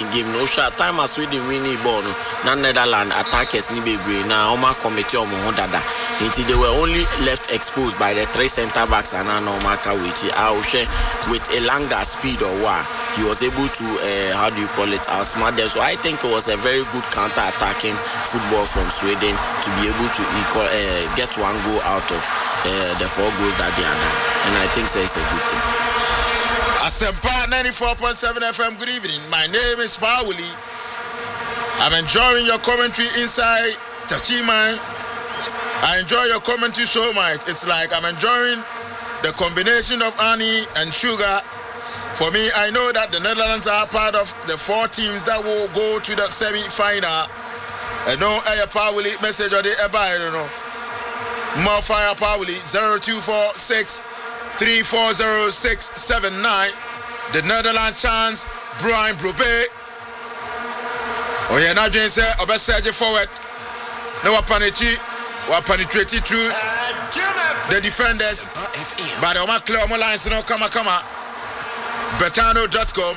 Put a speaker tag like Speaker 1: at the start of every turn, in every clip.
Speaker 1: game no short time as Sweden winning ball no na Netherlands attackers ni bebre na Oma committee omo ho dada until they were only left exposed by the three center backs and na Omaka which with a longer speed or what he was able to how do you call it outsmart them. So I think it was a very good counter attacking football from Sweden to be able to get one goal out of the 4 goals that they had done, and I think so it's a good thing.
Speaker 2: Asempa 94.7 FM, good evening. My name is Pauli. I'm enjoying your commentary inside Tachiman. I enjoy your commentary so much. It's like I'm enjoying the combination of honey and sugar. For me, I know that the Netherlands are part of the 4 teams that will go to the semi-final. And no air Pauli message or the I don't know. More fire Pauli 0246 340-679. The Netherlands chance, Brian Brobe. Oh yeah, now Jane said, Obesaje forward. No penetrate through the defenders. But the Oma clear lines no come. Betano.com.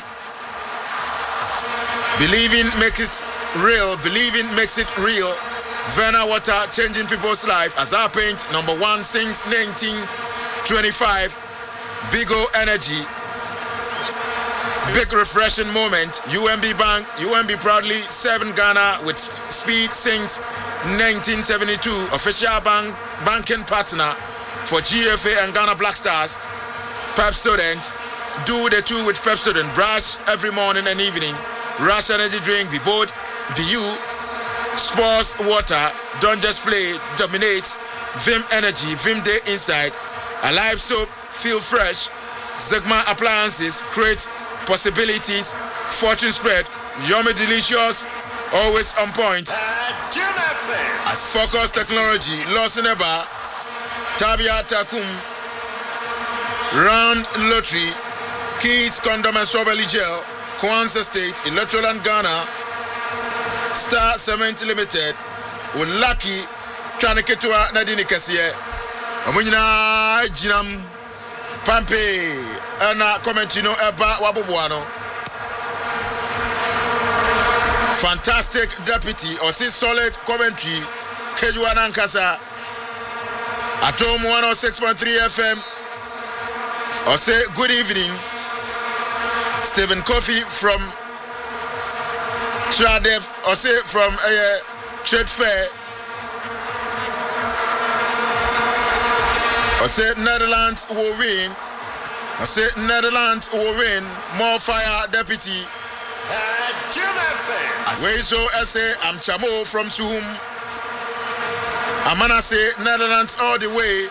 Speaker 2: Believing makes it real. Believing makes it real. Verna Water changing people's life. Azar Paint #1 since 1925. Big O Energy. Big refreshing moment. UMB Bank. UMB proudly serving Ghana with speed since 1972. Official banking partner for GFA and Ghana Black Stars. Pepsodent. Do the 2 with Pepsodent. Brush every morning and evening. Rush energy drink. Be bold. Be you. Sports water. Don't just play. Dominate. Vim energy. Vim Day inside. Alive soap. Feel fresh. Zegma appliances. Create possibilities. Fortune spread. Yummy delicious. Always on point. Focus technology. Losineba. Tabia Takum. Round lottery. Keys condom and strawberry gel. Kwanzaa State. Electroland Ghana. Star Cement Limited. Unlucky. Chaniketua Nadini Kasie. Amunyina Jinam. Pampe. Ana Commentino Eba Wabubuano. Fantastic deputy. Osi solid commentary. Kejuana Nkasa. Atom 106.3 FM. Osi good evening. Stephen Coffey from Tradev. Osi from Trade Fair. Osi Netherlands will win. Osi Netherlands will win. More fire deputy. Where so I say I'm Chamo from Suhum. Amana say Netherlands all the way.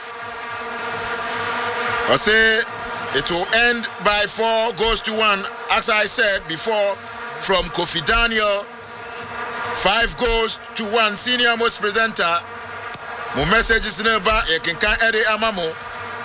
Speaker 2: I say it will end by 4-1. As I said before, from Kofi Daniel, 5-1. Senior most presenter. My message is never you can edit amamo.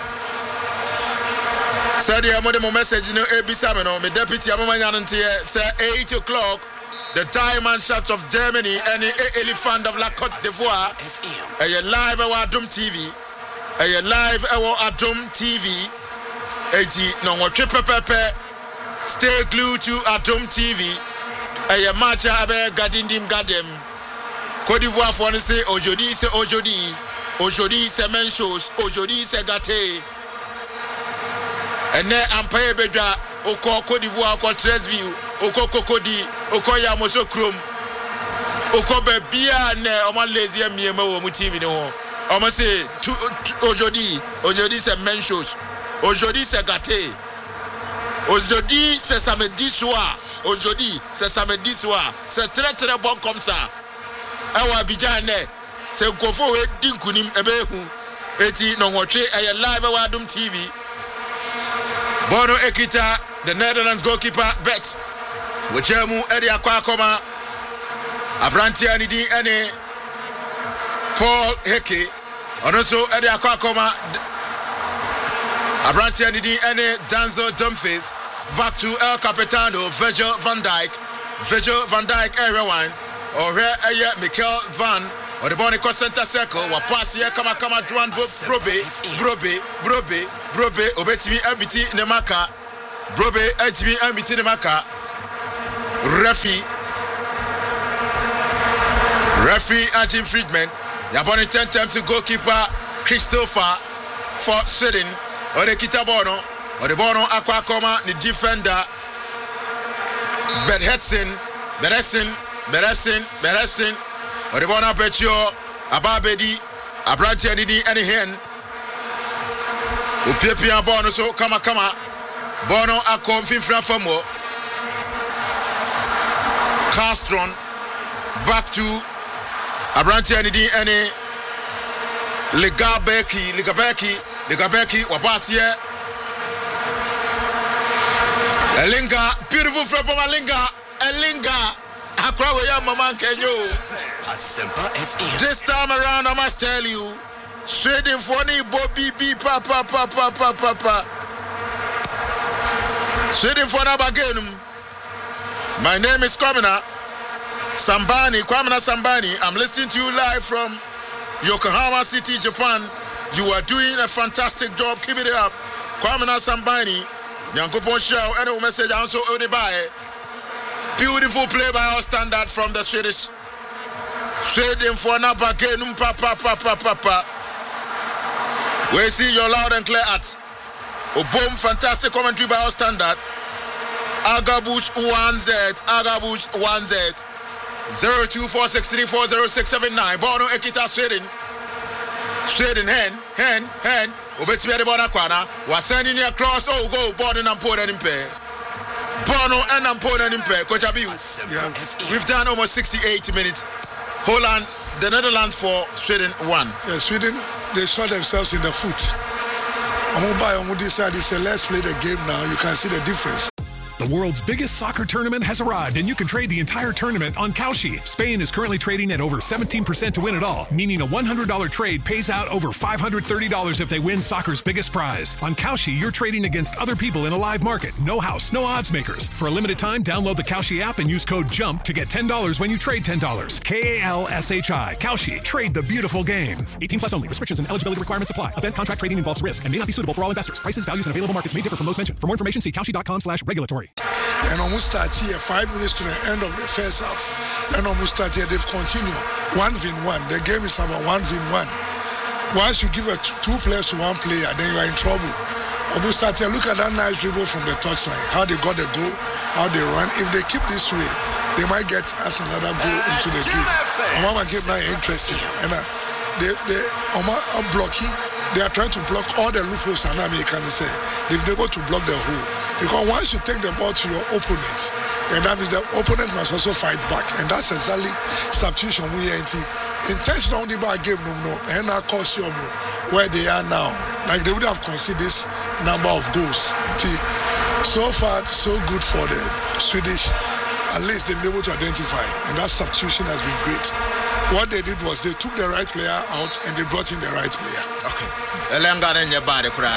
Speaker 2: Said my message no Ebisameno, my deputy Amamanyantia say 8 o'clock. The Diamond Shots of Germany and the Elephant of La Côte d'Ivoire. And you live our Adum TV. And you live our Adum TV. No more triple pepe. Stay glued to Adum TV. And you match abe gadindim gadem. Côte d'Ivoire for say Ojodi c'est Ojodi. Ojodi c'est men shows. Ojodi c'est gâté. And then Empire Bedra. Oko Côte d'Ivoire, oko Tresville, oko Cocody, oko Yamoso Chrome, oko Bebia ne oma lazy miema wo mutivi no. Oma say aujourd'hui c'est men shows. Aujourd'hui c'est gâté. Aujourd'hui c'est samedi soir. Aujourd'hui c'est samedi soir. C'est très très bon comme ça. Awa Abidjan ne c'est kofo we dinkunim ebehu. Eti no watch ay live wa Adum TV. Bono Ekita, the Netherlands goalkeeper, bet. Wachemu Eddie Akwakoma, Abranti Anidi Ene, Paul Heke, and also Eddie Akwakoma, Abranti Anidi Ene, Danzo Dumfries, back to El Capitano, Virgil van Dijk, everyone, or here, Mikel Van, or the Bonico Center Circle, Wapas here, Kama Juan Brobe, Obetimi Abiti Nemaka, Brobe, Etimi Abiti Nemaka. Referee Ajim Friedman. Yabon 10 times to goalkeeper Christopher for Sweden. Ode Kitabono. Ode Bono Aquacoma, the defender. Beresin. Ode Bono Petio. Ababedi. Abranti Anidi any hen. Upia Bono so kama. Bono Akom Finfra Famo. Castron. Back to Abranti Anidi any Ligabeki Wabasia Elinga, beautiful from Malinga, Elinga Akrawaya Mama Kenyo. This time around I must tell you, trading for ni Bobby B papa. Trading for Nabagenum. My name is Kwamina Sambani. I'm listening to you live from Yokohama City, Japan. You are doing a fantastic job. Keep it up. Kwamina Sambani. Yankopon show. Any message also Odibaye. Beautiful play by our standard from the Swedish. Trading for Nabagenum papa. We see you loud and clear at Obom. Fantastic commentary by our standard. Agabus 1Z. 0246340679. Bono Ekita Sweden hand. Obetime de bona kwana. Was sending across. Oh, go Bono and Poden in pair. Bono and Poden in pair. Coach Abiu. Yeah. We've done almost 68 minutes. Holland, the Netherlands for Sweden 1.
Speaker 3: Yeah, Sweden, they shot themselves in the foot. Omo decided, say, let's play the game now. You can see the difference.
Speaker 4: The world's biggest soccer tournament has arrived, and you can trade the entire tournament on Kalshi. Spain is currently trading at over 17% to win it all, meaning a $100 trade pays out over $530 if they win soccer's biggest prize. On Kalshi, you're trading against other people in a live market. No house, no odds makers. For a limited time, download the Kalshi app and use code JUMP to get $10 when you trade $10. Kalshi. Kalshi. Trade the beautiful game. 18 plus only. Restrictions and eligibility requirements apply. Event contract trading involves risk and may not be suitable for all investors. Prices, values, and available markets may differ from those mentioned. For more information, see kalshi.com/regulatory.
Speaker 3: And almost start here 5 minutes to the end of the first half. And almost start here, they've continued 1v1. The game is about 1v1. Once you give 2 players to 1 player, then you are in trouble. Almost start here, look at that nice dribble from the touchline. How they got the goal, how they run. If they keep this way, they might get us another goal into the game. Omama game now interesting. And they are blocking. They are trying to block all the loopholes and American say. They've been able to block the hole. Because once you take the ball to your opponent, then that means the opponent must also fight back. And that's exactly substitution we are intentional on the ball game no and I cost you where they are now. Like they would have conceded this number of goals. So far, so good for the Swedish. At least they've been able to identify, and that substitution has been great. What they did was they took the right player out and they brought in the right player.
Speaker 2: Okay. Elenga on your body cry.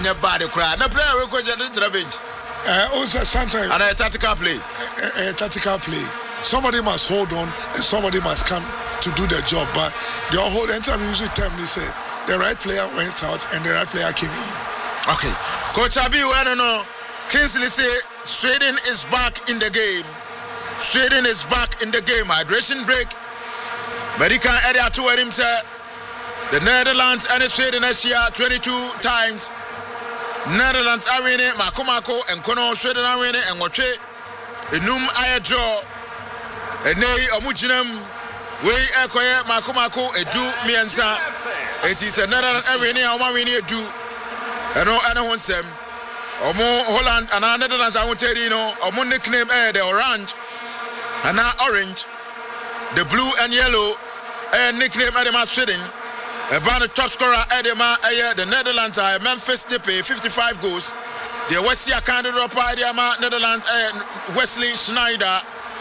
Speaker 2: The player will go to the bench.
Speaker 3: Also sometimes
Speaker 2: and a tactical play.
Speaker 3: A tactical play. Somebody must hold on and somebody must come to do the job. But the whole entire music time they say the right player went out and the right player came in.
Speaker 2: Okay. Coach Abi, I don't know. Kingsley say Sweden is back in the game. Sweden is back in the game. Hydration break. American area to him say the Netherlands and Sweden Asia 22 times. Netherlands are winning, Makomako and Kono Sweden are winning, and Wache Enum Aya draw. And nay Omujinam we Ekoye Makomako Edu Miansa. It is a Netherlands are winning, Oma winning Edu. And no other one sem. Omo Holland and our Netherlands I won't tell you know, Omo nickname the orange and now orange. The blue and yellow nickname Edema Sweden. About the top scorer Edema the Netherlands are Memphis Depay 55 goals. The Westia candidate Edema Netherlands Wesley Schneider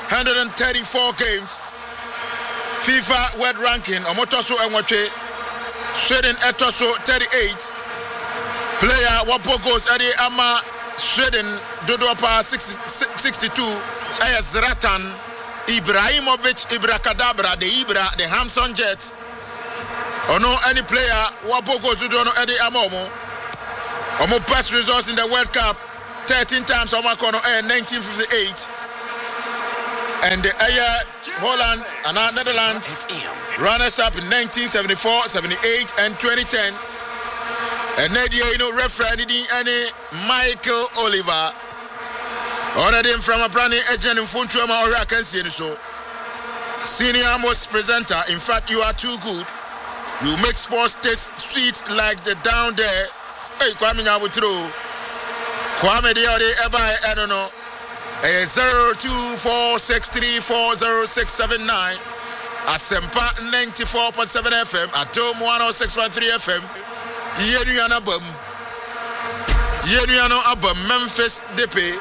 Speaker 2: 134 games. FIFA World Ranking Omotoso and Wache Sweden Etoso 38. Player Wapo goals Eddie Ama Sweden Dodopa 62. Zlatan Ibrahimovic, Ibrakadabra, the Hamson Jets. Or no any player, Wapoko Zudono Eddie Amomo. Omo best results in the World Cup 13 times Omakono 1958. And Holland and Netherlands runners up in 1974, 78, and 2010. And Nadia, referee any Michael Oliver. Honored him from a brand new agent in Funtuama or I can see so. Senior most presenter, in fact, you are too good. You make sports taste sweet like the down there. Hey, Kwame Nyabutro. Kwame Diode Ebai, I don't know. 0246340679. Asempa 94.7 FM. Atom 106.3 FM. Yenuano Abum. Memphis DP.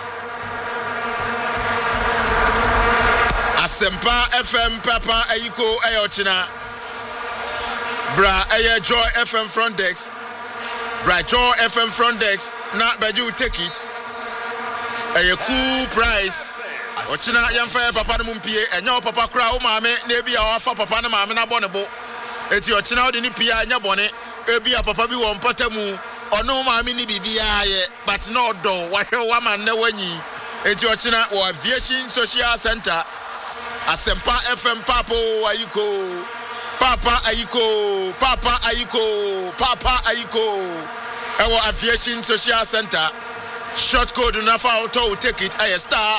Speaker 2: Asempa FM Papa Ayiko Ayochina. Bra Aye Joy FM front decks. Bra Joy FM front decks. Not bad you take it. A cool price. Ochina yamfa papa no mpie enyo papa kra o maame na ebi a wafa papa no maame na bonebo. Eti ochina odi ni pia anya bone ebi a papa bi wo mpatamu ono maame ni bibia ye but no do wahwe wa man na wanyi. Eti ochina wo aviation social center Asempa FM Papo Ayiko Papa Ayiko Ewo aviation social center. Short code Nafa Auto take it a star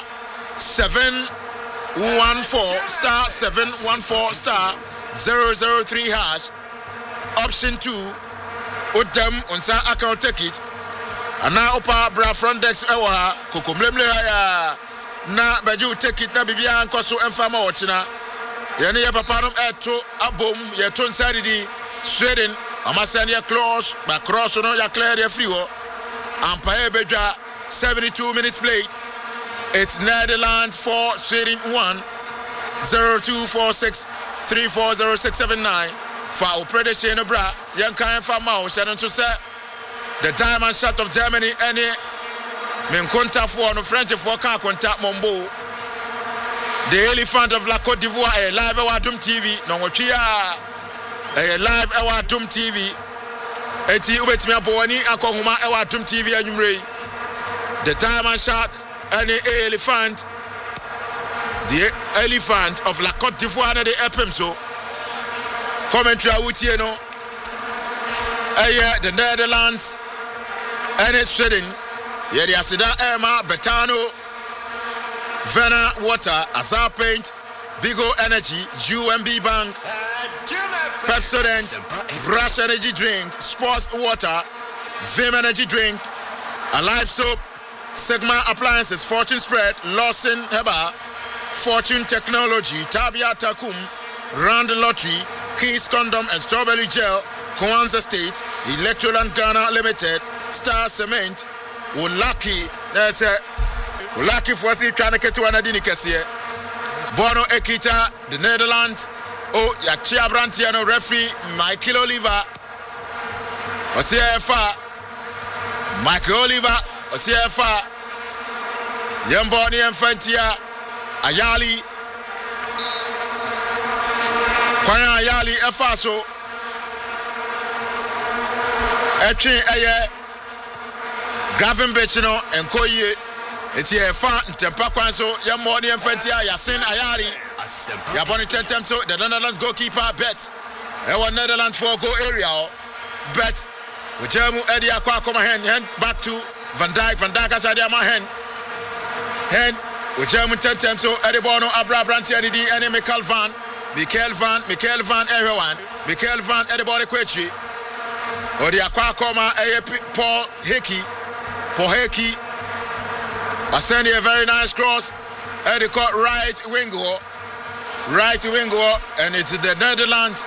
Speaker 2: 714 star 714 star 003 hash option 2 Udem unsa account take it and now opa bra front desk ewa kokomlemle ya na baju take it na bibia ankoso emfama ochina ye ne papa no eto abom ye to nsaridi Sweden amasane close ba cross no ya clear the free ho Empire Bedra 72 minutes played. It's Netherlands 4, Sweden 1. 0246340679. For predation of bra, young kind for mouse and to say the diamond shot of Germany any men contact for no French for car contact Mombo. The elephant of La Côte d'Ivoire a live Awadum TV. No a live Awadum TV. Eti ubetimi aboni akohuma Awadum TV anyumre. The diamond shot and the elephant of La Côte d'Ivoire and the Epimso. Commentary Awutieno. The Netherlands and it's Sweden. The Asida Emma, Betano, Vena Water, Azar Paint, Bigo Energy, UMB Bank, Pepsodent, Rush Energy Drink, Sports Water, Vim Energy Drink, Alive Soap, Sigma Appliances, Fortune Spread, Lawson Heba, Fortune Technology, Tabia Takum, Rand Lottery, Keys Condom and Strawberry Gel, Kwanzaa State, Electroland Ghana Limited, Star Cement, Ulaki, that's it. Ulaki for the trying to get to Anadini Kessie, Bono Ekita, the Netherlands, oh, Yachia Brantiano referee, Michael Oliver, Osiefa, Michael Oliver. Osiefa Yemboni Infantia Ayali Kwanya Ayali Efaso Etchin Aye Gravin Bechino and Koye Eti Efa Ntempa Kwanso Yemboni Infantia Yasin Ayali Yaboni Tentem so the Netherlands goalkeeper bet Ewa Netherlands for goal area bet Ujemu Eddie Akwa Koma hand back to Van Dijk has had my hand. With German 10 times so Edibono Abra Branti and Michael Van, everyone. Michael Van Edibody Quechi. Or the Aquacoma Paul Hickey. I send you a very nice cross. Eddie caught right wingo, and it's the Netherlands.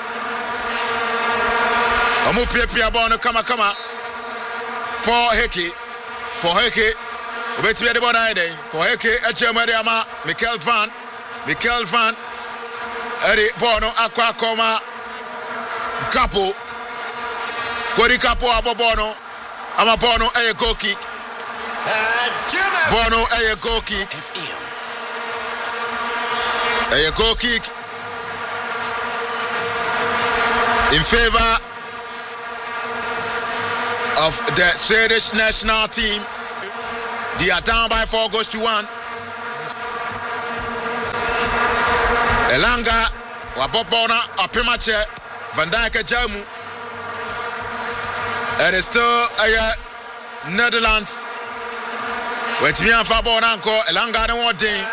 Speaker 2: Amupia Bono Kama. Paul Hickey, Ubeti the Bonide, Paul Hickey, Echemariama, Michael Van, Eddie Bono, Aquacoma, Capo, Cody Capo, Abobono, Amabono, a goal kick, Bono, a goal kick, in favor of the Swedish national team. They are down by 4 goals to 1. Elanga wabobona apemache Van Dijk jamu. And it's still Netherlands. With me and Fabona Anko, Elanga no one thing.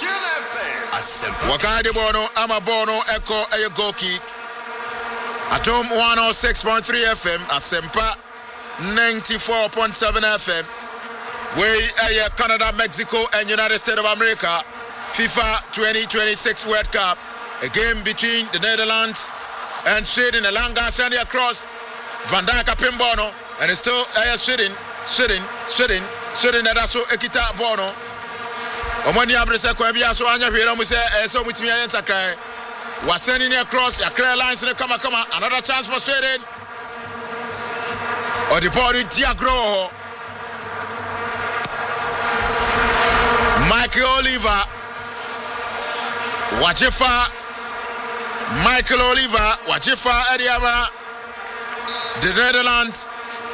Speaker 2: Wakadi Bono, Amabono, Echo, a goal kick. Atom 106.3 FM, Asempa 94.7 FM. Way Canada, Mexico, and United States of America. FIFA 2026 World Cup. A game between the Netherlands and Sweden. Elanga sending across. Van Dijk Pimbono. And it's still Sweden. That's so Ekita Bono. Omani Abresa Kwabia so Anya Hira Muse, so with me and Sakai. Was sending across a clear lines in the come. Another chance for Sweden. Or the ball with Diagro. Michael Oliver. Wajifa. Michael Oliver. Wajifa Ediaba. The Netherlands.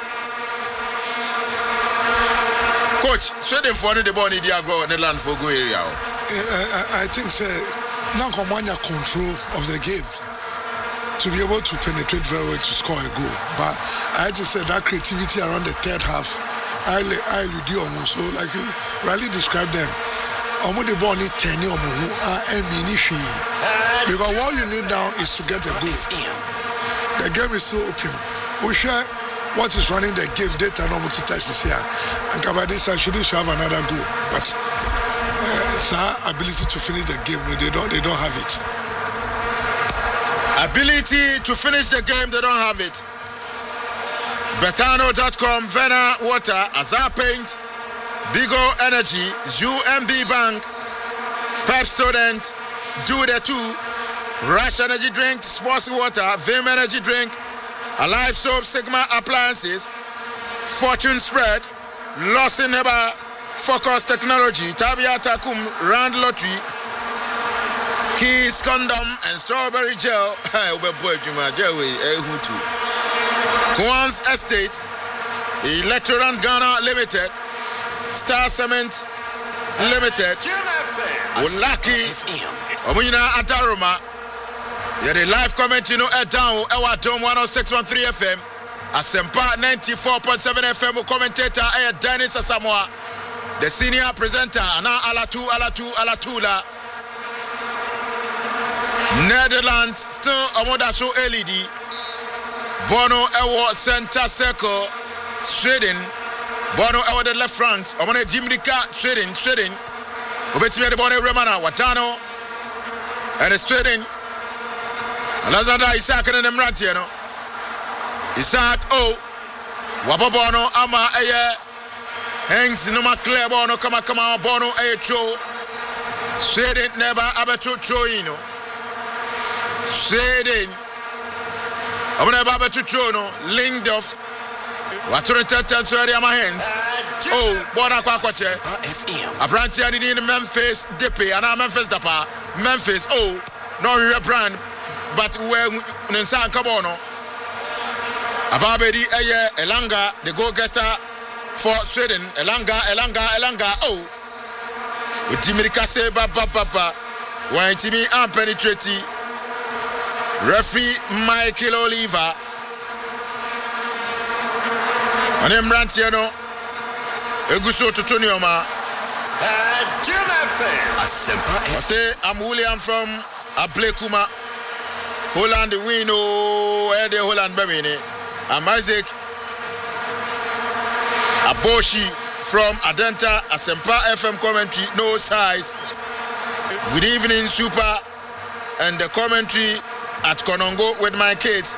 Speaker 2: Coach, Sweden for the ball in Diagro Netherlands for go area.
Speaker 3: I think now Komanya control of the game to be able to penetrate very well to score a goal. But I just said that creativity around the third half, I do almost so like you really describe them. Almost the ball need 10 because what you need now is to get a goal. The game is so open. We share what is running the game data no Mukita's here. And Kabadisa should have another goal. But ability to finish the game, they don't have it.
Speaker 2: Ability to finish the game, they don't have it. Betano.com, Vena Water, Azar Paint, Bigo Energy, UMB Bank, Pep Student, Do the Two, Rush Energy Drink, Sports Water, Vim Energy Drink, Alive Soap, Sigma Appliances, Fortune Spread, Lawson Heba, Focus Technology, Tabia Takum, Rand Lottery, Keys Condom, and Strawberry Gel. Kwan's Estate, Electorant Ghana Limited, Star Cement Limited, Ulaki, Omina Adaruma. You're the live comment, down, Ewa Dome 106.3 FM, Asempa 94.7 FM, commentator, Dennis Asamoah, the senior presenter, Ana Alatula. Netherlands still Amodaso LED, Bono Ewa center circle, Sweden, Bono Ewa the left flank, Omone Jimrika, Sweden, Ubetimia de Bono Remana, Watano, and Sweden. Lazada Isaac and Emratiano. Isaac Wabobono Ama Hangs Numa Claire Bono Kama Bono Cho Sweden never Abetu Troino Sweden Abuna Babetu Trono Lingdoff Waturita Tori Ama Hands Bona Quaquache Abrantiani in Memphis Dippy and Memphis Dapa Memphis no brand. But when Nensan Kabono Ababedi Elanga, the go-getter for Sweden, Elanga. With Timirika Seba Baba, when Timmy and penetrating referee Michael Oliver and Embrantiano Eguso Tutunioma. I say I'm William from Ablekuma. Holland win Ede Holland Bemini. I'm Isaac Aboshi from Adenta Asempa FM commentary, no size. Good evening, Super, and the commentary at Konongo with my kids.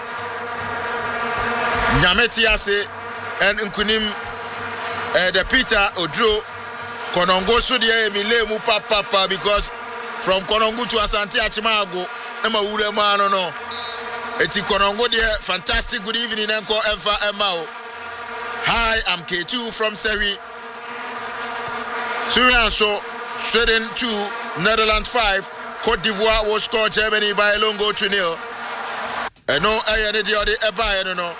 Speaker 2: Nyametiase and Nkunim the Peter Odro Konongo Sudia Milemu Papa because from Konongo to Asante Achimago. No. Eti Konongo dear, fantastic good evening Enko Emfa Emao. Hi, I'm K2 from Seri. Syrian so Sweden 2, Netherlands 5. Cote d'Ivoire will score Germany by a long goal to nil. And no I no.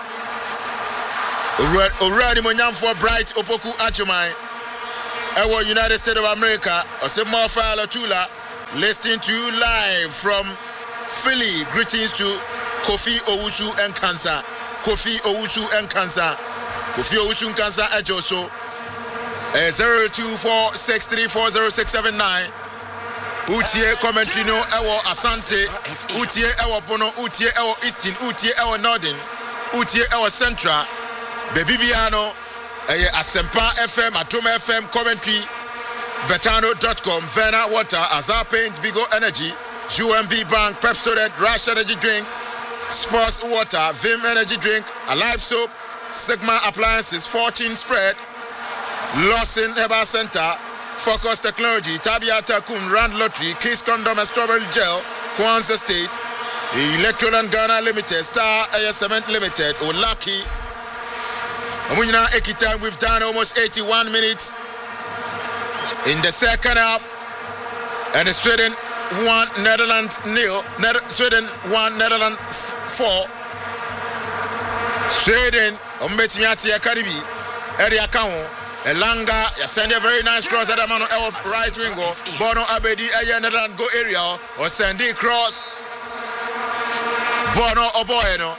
Speaker 2: Already Monyam for Bright Opoku Achumai. Ewa United States of America, or Simo Fala Tula. listening to you live from Philly. Greetings to Kofi Owusu and Kansa. Kofi Owusu and Kansa. Kofi Owusu and Kansa Ejoso. 024634069. Utie commentary no ewo Asante. Utie ewo Bono. Utie ewo Easton. Utie ewo Northern. Utie ewo Central. Bebibiano. Asempa FM, Atoma FM commentary. Betano.com, Vena Water, Azar Paint, Bigo Energy, UMB Bank, Pep Student, Rush Energy Drink, Sports Water, Vim Energy Drink, Alive Soap, Sigma Appliances, Fortune Spread, Lawson Herbal Center, Focus Technology, Tabiata Kum, Rand Lottery, Kiss Condom and Strawberry Gel, Kwanzaa State, Electroland Ghana Limited, Star Air Cement Limited, Olaki. Omunina Ekita, we've done almost 81 minutes. In the second half, and Sweden 1, Netherlands 0. Sweden 1, Netherlands 4. Sweden, Ombetimiati Akaribi, Area Kaon, Elanga, you send a very nice cross at the man of right wingo. Bono Abedi, Netherlands go area, or Sandy cross. Bono Oboeno.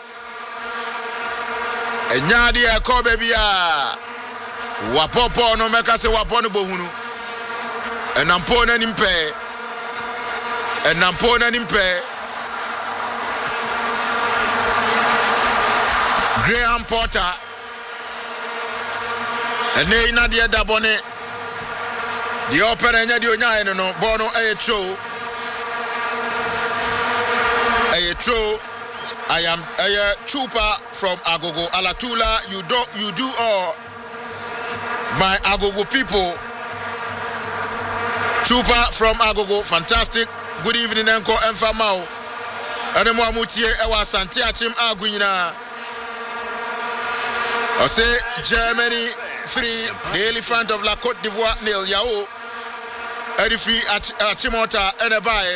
Speaker 2: Enyadi Kobe Bia. Wapopo no Mekase Wapono Bohunu. And Nampona Nimpe. And Nampona Nimpe. Graham Potter. And Neina Dia Dabone. The opera and Yadio no Bono a true. I am a trooper from Agogo. Alatula, you do all. My Agogo people. Trooper from Agogo, fantastic. Good evening, Enko Enfamao. Ademo Mutie Ewa Santiachim Aguina. I say Germany 3, the elephant of La Côte d'Ivoire, Nil Yao. Eddie free Achimota Enebae.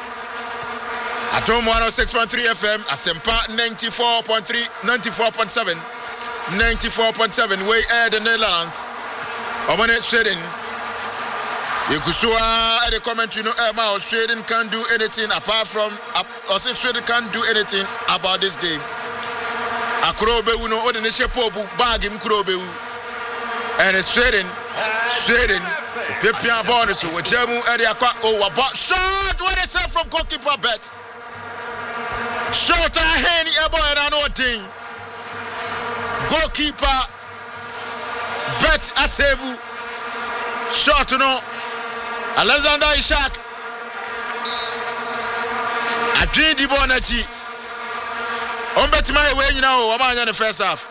Speaker 2: Atom 106.3 FM, Asempa 94.3, 94.7, 94.7. Way air the Netherlands. Omane Sweden. Yekusua at the commentary no Emma Sweden can't do anything apart from Sweden can't do anything about this game. Akrobe no ordination pobu bag him Krobe. And Sweden Pepia bonus with Jemu area about shot what they say from goalkeeper bet. Shot a henny a boy and no thing. Goalkeeper bet a save. Shot no. Alexander Ishak. Adrian Dibonachi. Bet my way now. I'm on the first half.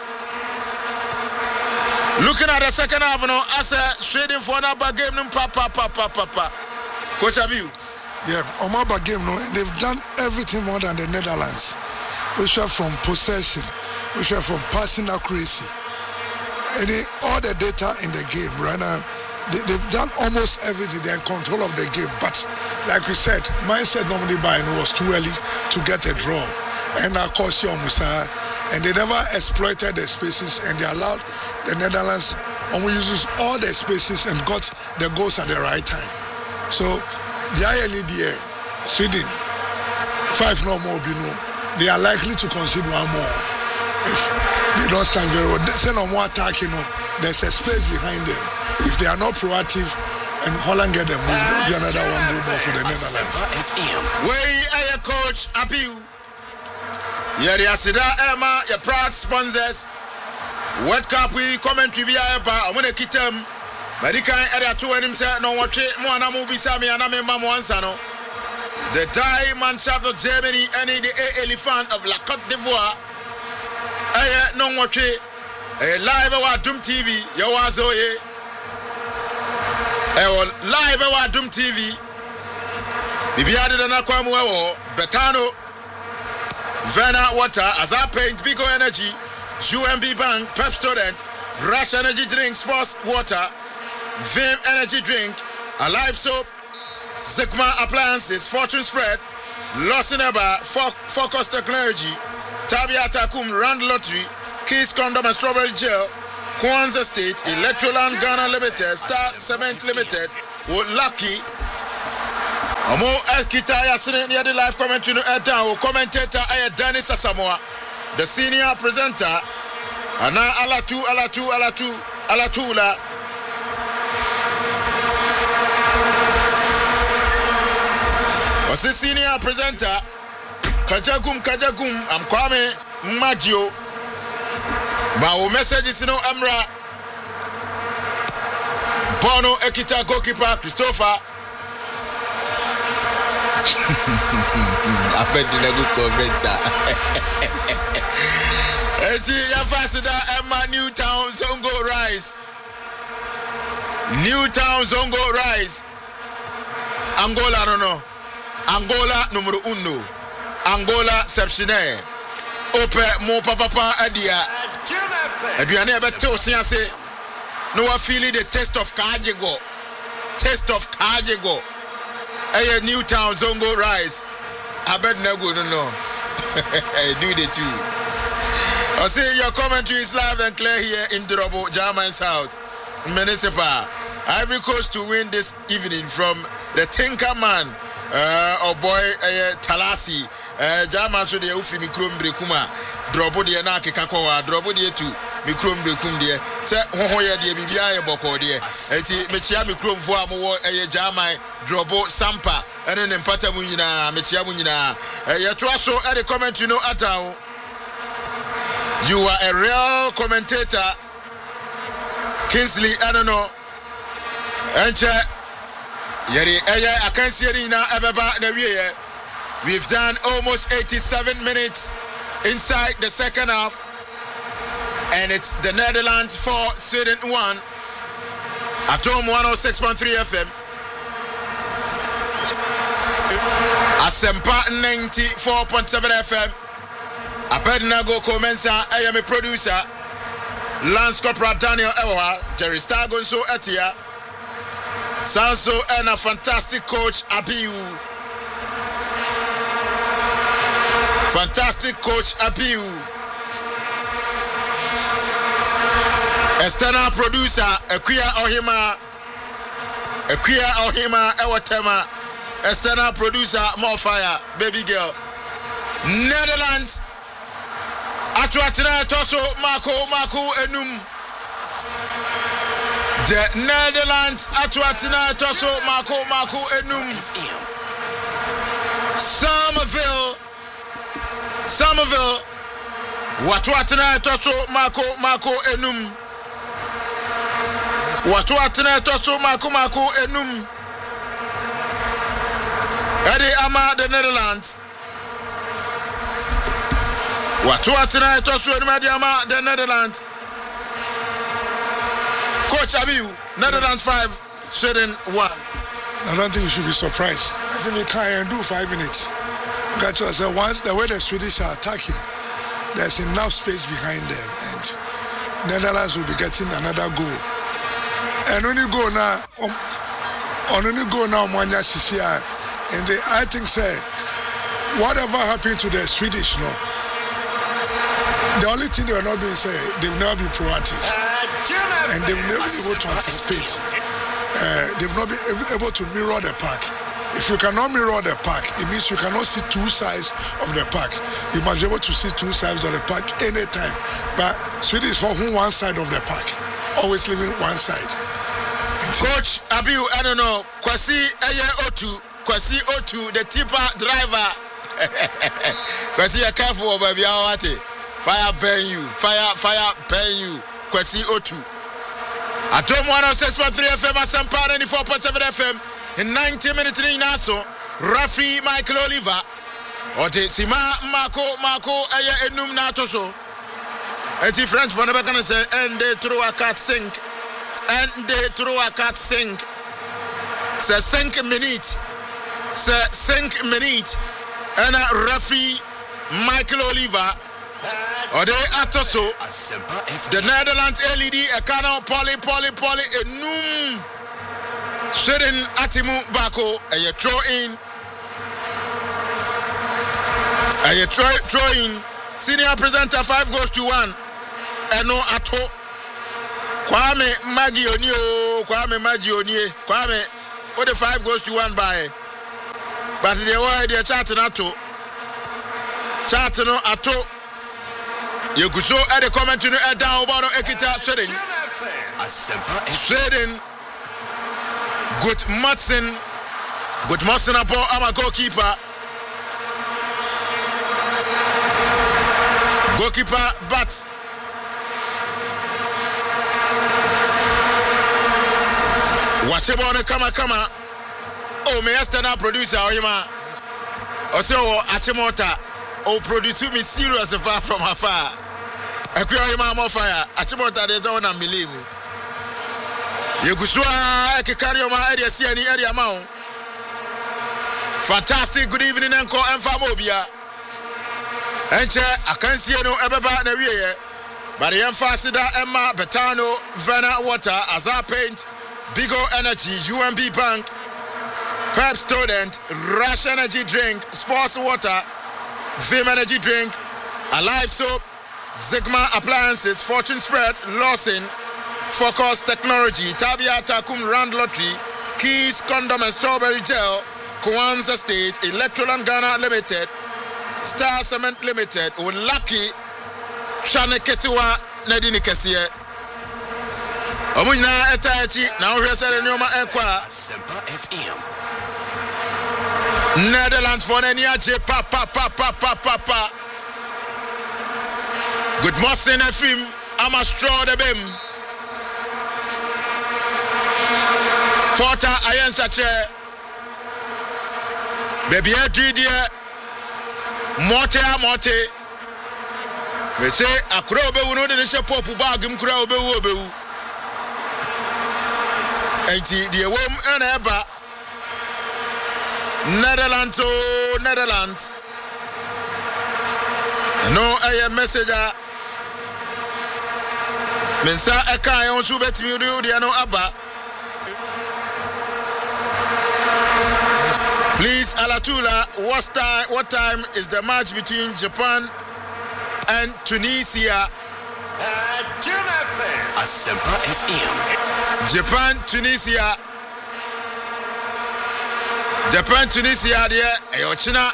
Speaker 2: Looking at the second half, no, as a trading for another game, no, papa. Coach Abiu.
Speaker 3: Yeah, Omaba game, no, and they've done everything more than the Netherlands. Which are from possession, which are from passing accuracy. And all the data in the game right now. They've done almost everything. They're in control of the game. But like we said, mindset normally by was too early to get a draw. And of course, Musa, and they never exploited the spaces, and they allowed the Netherlands uses all the spaces and got the goals at the right time. So the INEDA, Sweden, 5 no more, they are likely to concede one more if they don't stand very well. They say no more attack, there's a space behind them. If they are not proactive and Holland get them moved, there'll be another one more for the Netherlands.
Speaker 2: Way a coach Abiu. Yeri Asida Emma, your proud sponsors. World Cup we commentary be about. I want to keep them. Medical area 2 and him say no watch it. Moana movie Sami and I'm Mamuansano. The diamond shaft of Germany and the elephant of La Côte d'Ivoire. No watch it. Live at Doom TV. Yawazo live at Doom TV. Bibiade na Kwamu Betano. Vena Water, Azar Paint, Bigo Energy, UMB Bank, Pep Student, Rush Energy Drink, Sports Water, Vim Energy Drink, Alive Soap, Sigma Appliances, Fortune Spread, Lawson Eba, Focus Technology, Tabiata Kum, Rand Lottery, Kiss Condom and Strawberry Gel, Kwanzaa State, Electroland Ghana Limited, Star Cement Limited, Lucky, Omo Eskita Yasine near the live commentary no down commentator Dennis Asamoah, the senior presenter. Ana Alatula. Was the senior presenter Kajagum I'm Kwame Maggio. My message is no Amra Bono Ekita goalkeeper Christopher. I bet you good comments. Eti Yafasida Emma Newtown Zongo Rise. Newtown Zongo Rise. Angola no. Angola numero 1. Angola sepsine. Ope mo papa adia. Aduane abete osiase. No wa feeling the taste of Kajego. Eye Newtown Zongo Rise. I bet no no. Do the two. I see your commentary is live and clear here in Drobo, German South Municipal. Ivory Coast to win this evening from the Tinker Man, Talasi, German so the Ufi Mikrum Brekuma, Drobo de Anaki Kakoa, Drobo de Tu, Mikrum Brekum de, Set Hoya de Bibia Boko de, Eti Mechia Mikrum Fuamo, Jamai, Drobo Sampa, and then Patamunina, Mechia Munina, Yatuaso at the commentary no atao. You are a real commentator, Kingsley. I don't know. I can't see it now. We've done almost 87 minutes inside the second half, and it's the Netherlands 4, Sweden 1. At home 106.3 FM. Asempa 94.7 FM. Abednego Comensa, I am a producer. Lance Corporal Daniel Ewa, Jerry Stagonso Etia, Sanso, and a fantastic coach Abiu. External producer Equia Ohima Ewatema. External producer Morfire, baby girl. Netherlands. Atuatina Toso Marco Enum. The Netherlands Atuatina Toso Marco Enum. Somerville Watuatina Toso Marco Enum. Watuatina Toso Marco Enum. Eddie Ama, the Netherlands. Watuatina Toso Madiama, the Netherlands. Coach Abiu, Netherlands 5, Sweden 1.
Speaker 3: I don't think we should be surprised. I think we can do 5 minutes. Got to say once the way the Swedish are attacking, there's enough space behind them, and Netherlands will be getting another goal. And when you go now, Mwanya Sisia, and I think say whatever happened to the Swedish, no. The only thing they are not doing is they will never be proactive, and they will never be able to anticipate. They will not be able to mirror the pack. If you cannot mirror the pack, it means you cannot see two sides of the pack. You must be able to see two sides of the pack anytime. But Sweden is for one side of the pack, always leaving one side.
Speaker 2: Coach Abiu, I don't know, Kwasi O2, the tipper driver. Kwasi, you careful, baby. Fire burn you. Kwasi O2. At home 106.3 FM, Asampa 94.7 FM. In 90 minutes in Naso, referee Michael Oliver. Ote Sima Marco Aya Enum Natoso. Eti French for never gonna say, and they throw a cat sink. C'est 5 minutes. And a referee Michael Oliver. Ode Atoso. The Netherlands LED, a canal, poly, enum. Sweden Atimu Bako, a throw in. Throw in. Senior presenter 5-1. And no ato. Kwame Maggio. Kwame, what the 5-1 by? But the way they chatting ato. Chatting ato. You could show at the comment to the down about Ekita Sweden. Sweden. Good Matson. Good Matson upon our goalkeeper. Goalkeeper, but watch it on the kama. Oh, me yesterday producer, also Achimota. Oh, produce me serious apart from afar. I create him more fire. Achimota, there's one and believe. You could show I can carry my area, see any area mount. Fantastic, good evening, Uncle and Famobia. Enche, I can't see no ever back the way. But the emphasis Emma, Betano, Vena Water, Azar Paint, Bigo Energy, UMB Bank, Pep Student, Rush Energy Drink, Sports Water, Vim Energy Drink, Alive Soap, Zigma Appliances, Fortune Spread, Lawson, Focus Technology, Tabia Takum Rand Lottery, Keys Condom and Strawberry Gel, Kwanzaa State, Electroland Ghana Limited, Star Cement Limited, Lucky, Shane Ketiwa, Nadine Kessie. Omuna Etachi, now we're selling Noma Equa. Netherlands for Neniache, papa. Good morning, Ephraim. I'm a straw the beam. Porter, I am such a baby, dear. Morte. We say a crowd be no de she pop bag him crowd be wo be. Enti the wom and eba Netherlands. No a messenger. Mensa eka yon su betimi do de no aba. Please, Alatula, what time is the match between Japan and Tunisia? Japan, Tunisia, dear, Ayochina.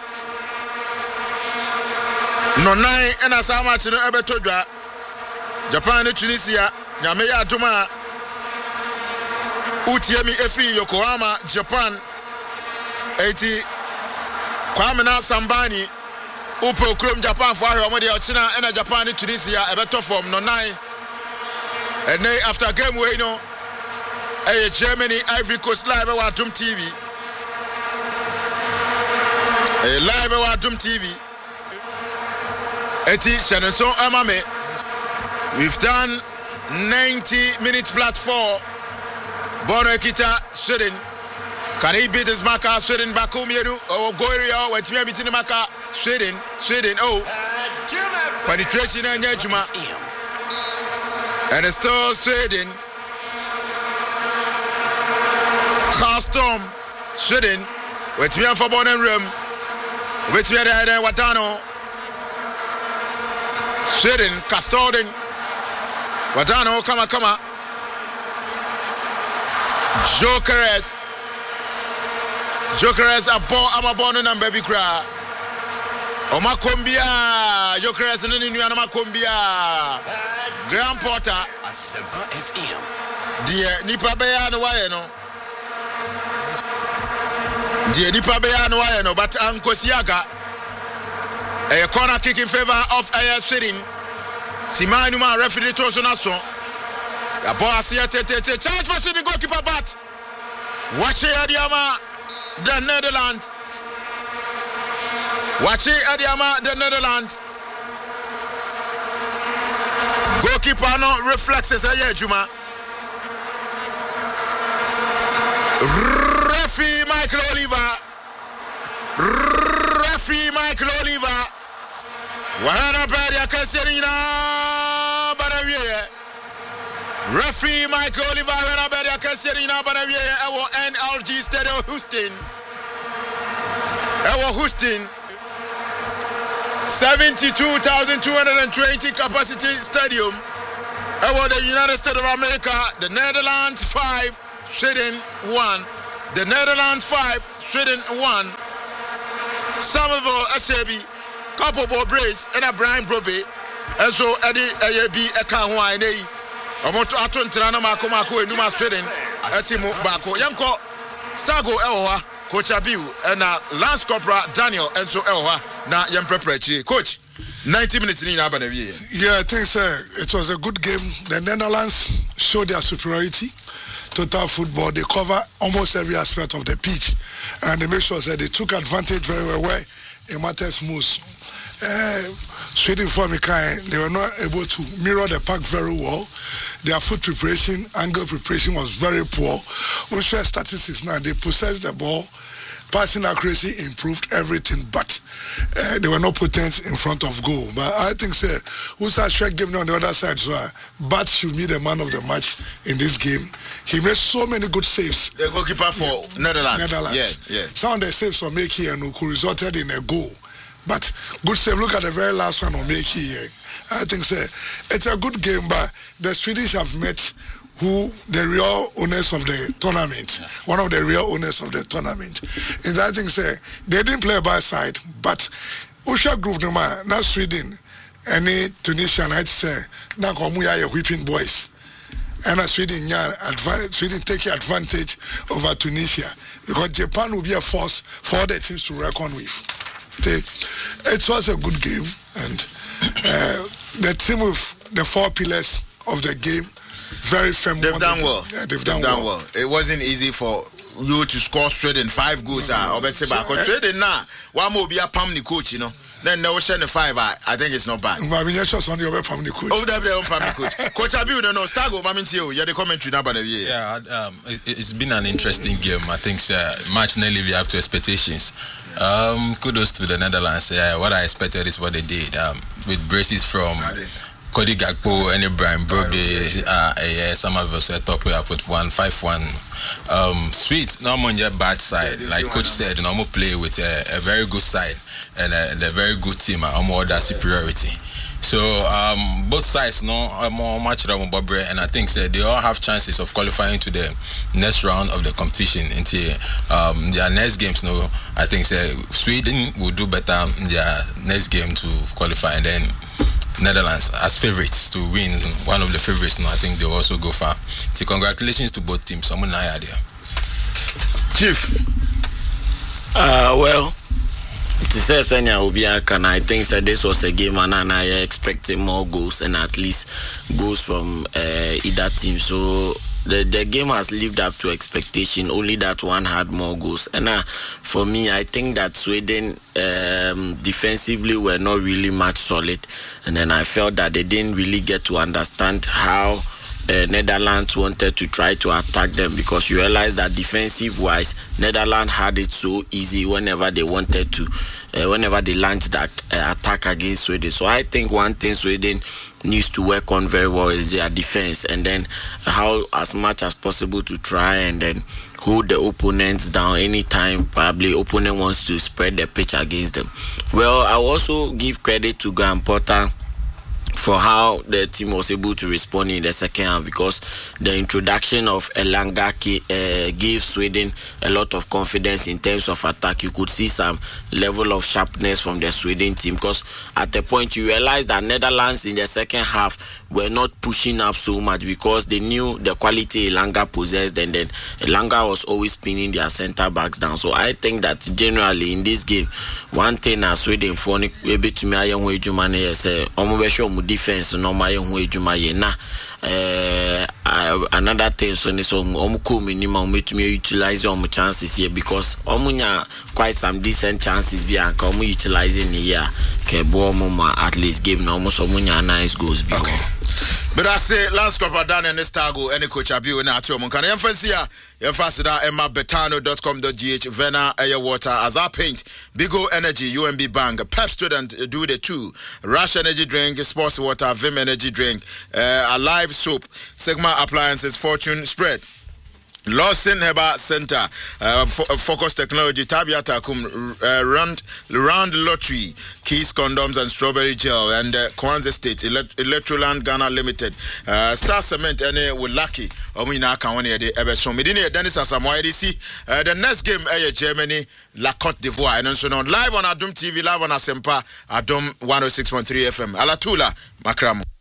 Speaker 2: No nine and as how much in Ebetodra. Japan, Tunisia, Yameya Duma, Utiemi Efri, Yokohama, Japan. 80 Kwamina Sambani Upo Krum Japan for China and Japan Tunisia a better form no 9 and then after game we know a Germany Ivory Coast live at Doom TV a live at Doom TV 80 Shannon Amame. We've done 90 minutes flat 4 Bono Ekita Sweden. Can he beat his marker? Sweden Bakumieru or Goria when Timmy beating the marker? Sweden. Oh, penetration and Juma. And it's still Sweden. Custom Sweden. With me for Bonham Room. With me there, Watano. Sweden, Custodian. Watano, come on. Jokeres I'm a born and baby cry. Oma Kombia, Jokeres and the new Anama Kombia. Grand Porter, dear Nipa Beyan Wayano. Dear Nipa Beyan Wayano, but Uncle Siaga. A corner kick in favor of Air Sweden. Simanuma referee to Sonaso. A boss here, chance for Sweden goalkeeper, but watch it, Adiama. The Netherlands. Watch it, Adiama, the Netherlands. Goalkeeper no reflexes, Juma. Referee Michael Oliver. Wahana Badia Caserina Banawie. Referee Michael Oliver Wahana Badia Caserina Banawie. Our NRG Stadium Houston. 72,220 capacity stadium. Our the United States of America. The Netherlands 5, Sweden 1. The Netherlands 5, Sweden 1. Samuel Asebi, couple ball brace, and a Brian Brobe, and so Eddie Ayabi Ekahuai. Omoto aton trana mako enuma sweden etimu bako yanko Stago Elwa Coach Abiu and Lance Corporal Daniel Enzo Elwa na yempreprechi coach 90 minutes in Abanavi.
Speaker 3: Yeah, I think it was a good game. The Netherlands showed their superiority. Total football, they cover almost every aspect of the pitch, and they make sure that they took advantage very well where it matters most. Sweden for Mikael, they were not able to mirror the pack very well. Their foot preparation, angle preparation was very poor. We share statistics now. They possessed the ball, passing accuracy improved everything, but they were not potent in front of goal. But I think Usa Shrek gave me on the other side, so Bat should be the man of the match in this game. He made so many good saves.
Speaker 2: The goalkeeper for Netherlands. Yeah.
Speaker 3: Some of the saves from Meki and Uku resulted in a goal. But good save. Look at the very last one on Meki here. I think it's a good game, but the Swedish have met the real owners of the tournament, one of the real owners of the tournament. And I think they didn't play by side, but Usha group no man, not Sweden, any Tunisian, I'd say, now Komuya whipping boys. And Sweden taking advantage over Tunisia because Japan will be a force for the teams to reckon with. It was a good game, and the team with the 4 pillars of the game, very firm.
Speaker 2: They've done well.
Speaker 3: Yeah, they've done well.
Speaker 2: It wasn't easy for you to score Sweden 5 goals. Sweden now, one more be a Pamni coach, you know. Then they will send the 5. I think it's not bad.
Speaker 3: I mean, just on your Pamni coach.
Speaker 2: Oh, they're on Pamni coach. Coach Abiu, no, Stago, Mamintio, you're the commentary now,
Speaker 5: yeah, it's been an interesting game. I think match nearly live up to expectations. Kudos to the Netherlands. What I expected is what they did. With braces from Cody Gakpo and Brian Brobe, some of us top way up with 1-5-1. Sweet, not on your bad side. Like coach said, normal play with a very good side and a very good team. More that superiority. So both sides more much and I think they all have chances of qualifying to the next round of the competition into their next games. I think Sweden will do better in their next game to qualify, and then Netherlands as favorites to win, one of the favorites. I think they'll also go far. So congratulations to both teams. I'm there.
Speaker 2: Chief.
Speaker 1: Well, to say Senya Obiaka, I think that this was a game and I expected more goals and at least goals from either team. So the game has lived up to expectation, only that one had more goals. And for me, I think that Sweden defensively were not really much solid. And then I felt that they didn't really get to understand how Netherlands wanted to try to attack them, because you realize that defensive-wise, Netherlands had it so easy whenever they wanted to, whenever they launched that attack against Sweden. So I think one thing Sweden needs to work on very well is their defense, and then how as much as possible to try and then hold the opponents down anytime probably opponent wants to spread the pitch against them. Well, I also give credit to Graham Potter for how the team was able to respond in the second half, because the introduction of Elanga gave Sweden a lot of confidence in terms of attack. You could see some level of sharpness from the Sweden team, because at the point you realize that Netherlands in the second half were not pushing up so much because they knew the quality Elanga possessed, and then Elanga was always pinning their center backs down. So I think that generally in this game, one thing as Sweden for maybe to me defense no my na another thing so minimum utilize chances here, because quite some decent chances utilizing here at least give nice goals before.
Speaker 2: Okay. But I say Lance Corporal Daniel Nestago and Coach Abiu and Atio Monkana. Betano.com.gh, Vena Air Water, Azar Paint, Bigo Energy, UMB Bank, Pep Student do the 2, Rush Energy Drink, Sports Water, Vim Energy Drink, Alive Soap, Sigma Appliances, Fortune Spread, Lawson Heba Center, Focus Technology, Tabia Takum, Round Lottery, Keys Condoms and Strawberry Gel, and Kwanzaa State, Electroland Ghana Limited, Star Cement, and with Lucky, Omina Kawani, the Everson, Medina, Dennis Asamoah, the next game, Germany, La Côte d'Ivoire, and so on, live on Adum TV, live on Asempa, Adum 106.3 FM, Alatula, Makramo.